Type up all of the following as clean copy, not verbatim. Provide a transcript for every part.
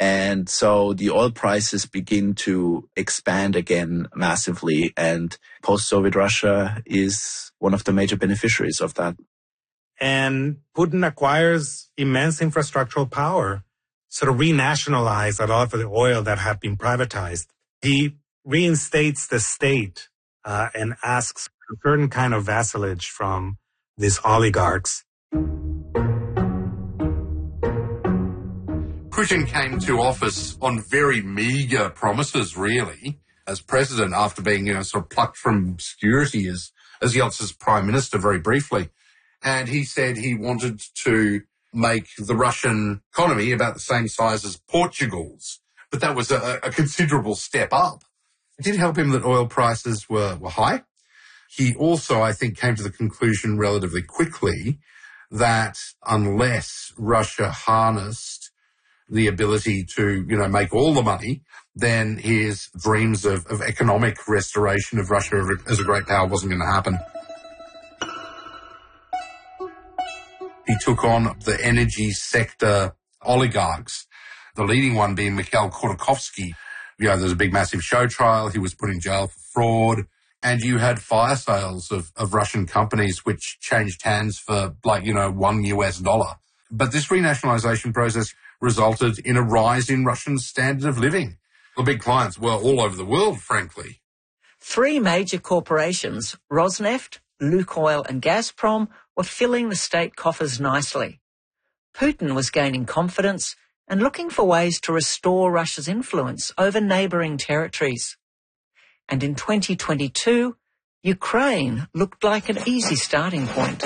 And so the oil prices begin to expand again massively. And post-Soviet Russia is one of the major beneficiaries of that. And Putin acquires immense infrastructural power, sort of renationalized a lot of the oil that had been privatized. He reinstates the state and asks for a certain kind of vassalage from these oligarchs. Putin came to office on very meagre promises, really, as president after being, sort of plucked from obscurity as Yeltsin's prime minister very briefly. And he said he wanted to make the Russian economy about the same size as Portugal's. But that was a considerable step up. It did help him that oil prices were high. He also, I think, came to the conclusion relatively quickly that unless Russia harnessed the ability to, make all the money, then his dreams of economic restoration of Russia as a great power wasn't going to happen. He took on the energy sector oligarchs, the leading one being Mikhail Khodorkovsky. There's a big, massive show trial. He was put in jail for fraud. And you had fire sales of Russian companies which changed hands for $1. But this renationalization process resulted in a rise in Russian standard of living. The big clients were all over the world, frankly. 3 major corporations, Rosneft, Lukoil and Gazprom, were filling the state coffers nicely. Putin was gaining confidence and looking for ways to restore Russia's influence over neighbouring territories. And in 2022, Ukraine looked like an easy starting point.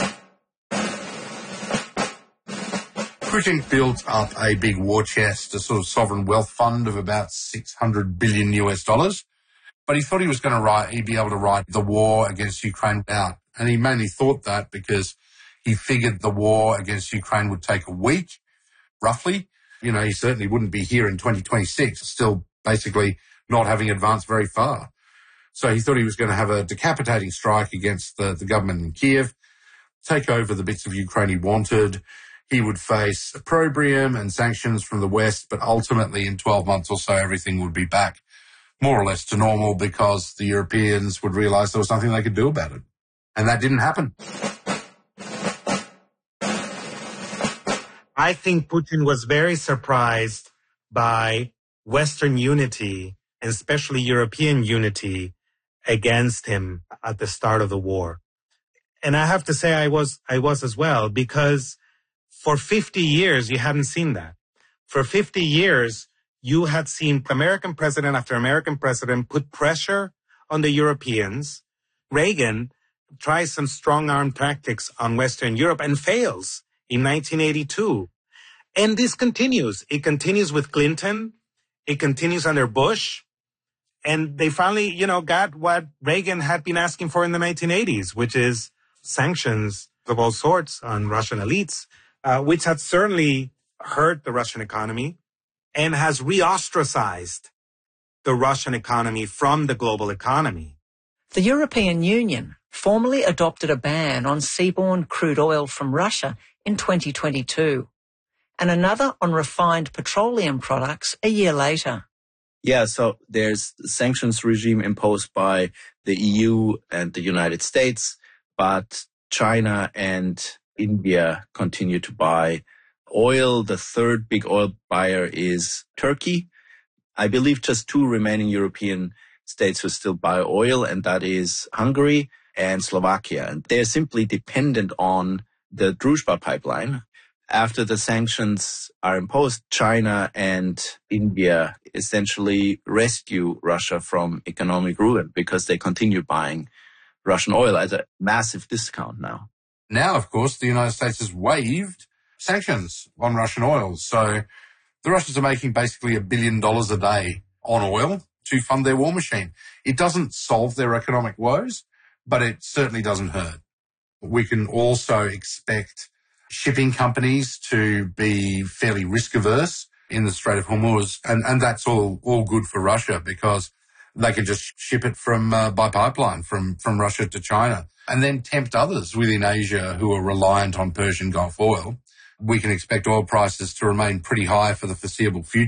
Putin built up a big war chest, a sort of sovereign wealth fund of about $600 billion. But he thought he was going to be able to ride the war against Ukraine out. And he mainly thought that because he figured the war against Ukraine would take a week, roughly. He certainly wouldn't be here in 2026, still basically not having advanced very far. So he thought he was going to have a decapitating strike against the government in Kiev, take over the bits of Ukraine he wanted. He would face opprobrium and sanctions from the West, but ultimately in 12 months or so, everything would be back more or less to normal because the Europeans would realize there was nothing they could do about it. And that didn't happen. I think Putin was very surprised by Western unity, and especially European unity, against him at the start of the war. And I have to say I was as well, because for 50 years you hadn't seen that. For 50 years, you had seen American president after American president put pressure on the Europeans. Reagan tries some strong-arm tactics on Western Europe and fails in 1982. And this continues. It continues with Clinton. It continues under Bush. And they finally, got what Reagan had been asking for in the 1980s, which is sanctions of all sorts on Russian elites, which had certainly hurt the Russian economy and has re-ostracized the Russian economy from the global economy. The European Union formally adopted a ban on seaborne crude oil from Russia in 2022, and another on refined petroleum products a year later. Yeah, so there's a sanctions regime imposed by the EU and the United States, but China and India continue to buy oil. The third big oil buyer is Turkey. I believe just 2 remaining European states who still buy oil, and that is Hungary and Slovakia. And they're simply dependent on the Druzhba pipeline. After the sanctions are imposed, China and India essentially rescue Russia from economic ruin because they continue buying Russian oil at a massive discount now. Now, of course, the United States has waived sanctions on Russian oil. So the Russians are making basically $1 billion a day on oil to fund their war machine. It doesn't solve their economic woes, but it certainly doesn't hurt. We can also expect shipping companies to be fairly risk-averse in the Strait of Hormuz, and that's all good for Russia because they can just ship it by pipeline from Russia to China and then tempt others within Asia who are reliant on Persian Gulf oil. We can expect oil prices to remain pretty high for the foreseeable future.